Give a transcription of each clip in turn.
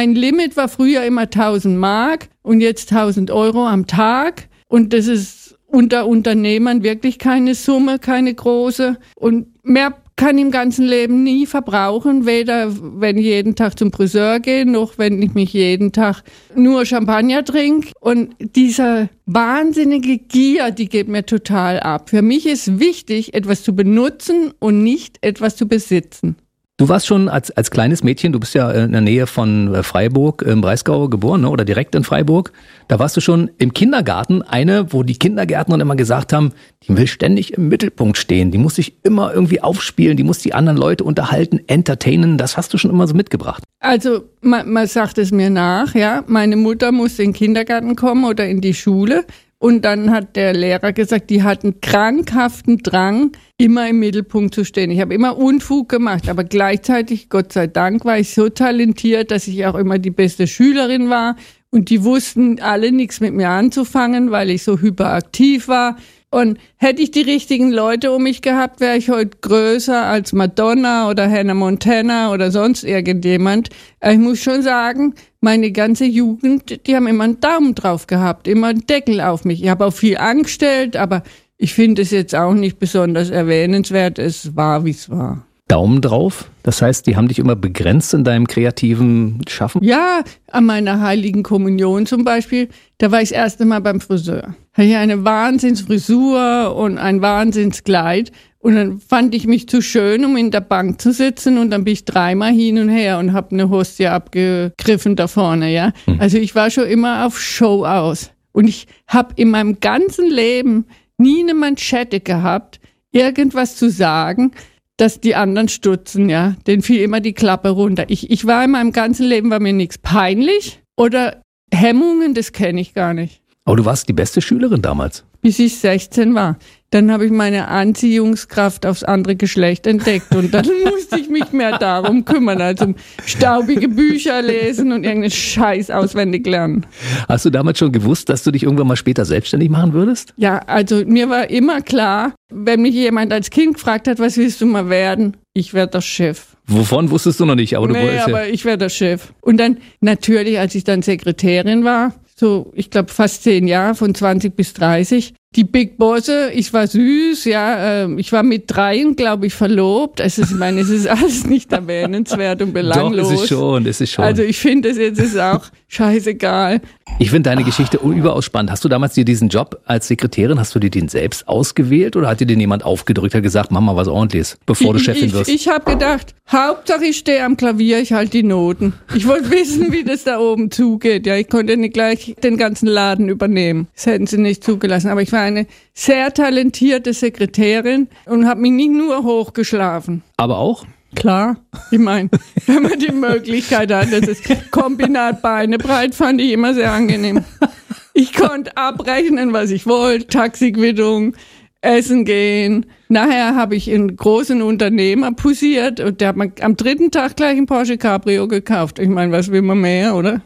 Mein Limit war früher immer 1.000 Mark und jetzt 1.000 Euro am Tag. Und das ist unter Unternehmern wirklich keine Summe, keine große. Und mehr kann im ganzen Leben nie verbrauchen, weder wenn ich jeden Tag zum Friseur gehe, noch wenn ich mich jeden Tag nur Champagner trinke. Und diese wahnsinnige Gier, die geht mir total ab. Für mich ist wichtig, etwas zu benutzen und nicht etwas zu besitzen. Du warst schon als kleines Mädchen, du bist ja in der Nähe von Freiburg im Breisgau geboren, ne? Oder direkt in Freiburg. Da warst du schon im Kindergarten eine, wo die Kindergärtner immer gesagt haben, die will ständig im Mittelpunkt stehen, die muss sich immer irgendwie aufspielen, die muss die anderen Leute unterhalten, entertainen. Das hast du schon immer so mitgebracht. Also man sagt es mir nach, ja. Meine Mutter musste in den Kindergarten kommen oder in die Schule. Und dann hat der Lehrer gesagt, die hatten krankhaften Drang, immer im Mittelpunkt zu stehen. Ich habe immer Unfug gemacht, aber gleichzeitig, Gott sei Dank, war ich so talentiert, dass ich auch immer die beste Schülerin war. Und die wussten alle nichts mit mir anzufangen, weil ich so hyperaktiv war. Und hätte ich die richtigen Leute um mich gehabt, wäre ich heute größer als Madonna oder Hannah Montana oder sonst irgendjemand. Ich muss schon sagen, meine ganze Jugend, die haben immer einen Daumen drauf gehabt, immer einen Deckel auf mich. Ich habe auch viel angestellt, aber ich finde es jetzt auch nicht besonders erwähnenswert. Es war, wie es war. Daumen drauf? Das heißt, die haben dich immer begrenzt in deinem kreativen Schaffen? Ja, an meiner Heiligen Kommunion zum Beispiel, da war ich das erste Mal beim Friseur. Hatte ich eine Wahnsinnsfrisur und ein Wahnsinnskleid. Und dann fand ich mich zu schön, um in der Bank zu sitzen. Und dann bin ich 3-mal hin und her und habe eine Hostie abgegriffen da vorne, ja. Also ich war schon immer auf Show aus. Und ich habe in meinem ganzen Leben nie eine Manschette gehabt, irgendwas zu sagen, dass die anderen stutzen, ja. Denen fiel immer die Klappe runter. Ich war in meinem ganzen Leben, war mir nichts peinlich oder Hemmungen, das kenne ich gar nicht. Aber du warst die beste Schülerin damals. Bis ich 16 war. Dann habe ich meine Anziehungskraft aufs andere Geschlecht entdeckt und dann musste ich mich mehr darum kümmern, als um staubige Bücher lesen und irgendeinen Scheiß auswendig lernen. Hast du damals schon gewusst, dass du dich irgendwann mal später selbstständig machen würdest? Ja, also mir war immer klar, wenn mich jemand als Kind gefragt hat, was willst du mal werden? Ich werde der Chef. Wovon wusstest du noch nicht, aber du wolltest aber ich werde der Chef. Und dann natürlich, als ich dann Sekretärin war, so, ich glaube fast 10 Jahre, von 20 bis 30. Die Big Bosse, ich war süß, ja, ich war mit 3, glaube ich, verlobt. Also ich meine, es ist alles nicht erwähnenswert und belanglos. Doch, ist es schon. Also ich finde, es jetzt ist auch scheißegal. Ich finde deine Geschichte überaus spannend. Hast du damals dir diesen Job als Sekretärin, hast du dir den selbst ausgewählt oder hat dir den jemand aufgedrückt, hat gesagt, mach mal was Ordentliches, bevor du Chefin wirst? Ich habe gedacht, Hauptsache ich stehe am Klavier, ich halte die Noten. Ich wollte wissen, wie das da oben zugeht. Ja, ich konnte nicht gleich den ganzen Laden übernehmen. Das hätten sie nicht zugelassen. Aber ich war eine sehr talentierte Sekretärin und habe mich nicht nur hochgeschlafen. Aber auch? Klar, ich meine, wenn man die Möglichkeit hat, das ist Kombinat Beine breit, fand ich immer sehr angenehm. Ich konnte abrechnen, was ich wollte, Taxiquittung, essen gehen. Nachher habe ich einen großen Unternehmer poussiert und der hat mir am 3. Tag gleich einen Porsche Cabrio gekauft. Ich meine, was will man mehr, oder?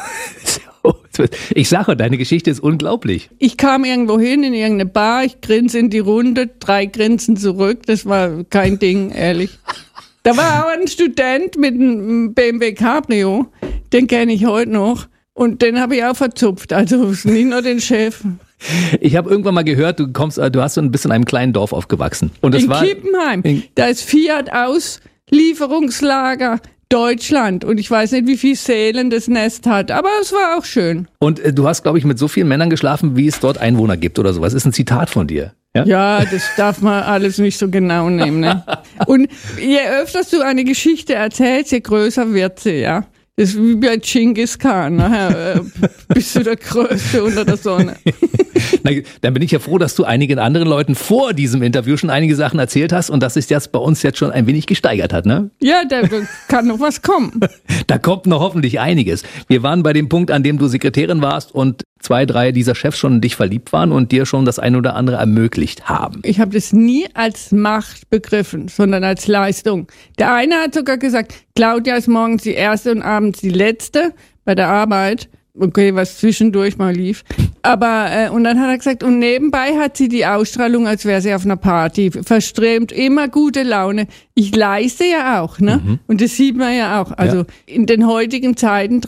Ich sage, deine Geschichte ist unglaublich. Ich kam irgendwo hin in irgendeine Bar, ich grinse in die Runde, 3 Grinsen zurück, das war kein Ding, ehrlich. Da war auch ein Student mit einem BMW Cabrio, den kenne ich heute noch und den habe ich auch verzupft, also nicht nur den Chef. Ich habe irgendwann mal gehört, du hast so ein bisschen in einem kleinen Dorf aufgewachsen. Und das in Kippenheim, da ist Fiat Auslieferungslager Deutschland und ich weiß nicht, wie viel Seelen das Nest hat, aber es war auch schön. Und du hast, glaube ich, mit so vielen Männern geschlafen, wie es dort Einwohner gibt oder sowas. Das ist ein Zitat von dir. Ja, das darf man alles nicht so genau nehmen. Ne? Und je öfter du eine Geschichte erzählst, je größer wird sie, ja. Das ist wie bei Genghis Khan. Nachher bist du der Größte unter der Sonne. Na, dann bin ich ja froh, dass du einigen anderen Leuten vor diesem Interview schon einige Sachen erzählt hast und dass sich das bei uns jetzt schon ein wenig gesteigert hat, ne? Ja, da kann noch was kommen. Da kommt noch hoffentlich einiges. Wir waren bei dem Punkt, an dem du Sekretärin warst und 2, 3 dieser Chefs schon in dich verliebt waren und dir schon das eine oder andere ermöglicht haben. Ich habe das nie als Macht begriffen, sondern als Leistung. Der eine hat sogar gesagt, Claudia ist morgens die erste und abends die letzte bei der Arbeit. Okay, was zwischendurch mal lief. Aber, und dann hat er gesagt, und nebenbei hat sie die Ausstrahlung, als wäre sie auf einer Party. Verströmt, immer gute Laune. Ich leiste ja auch, ne? Und das sieht man ja auch. Also in den heutigen Zeiten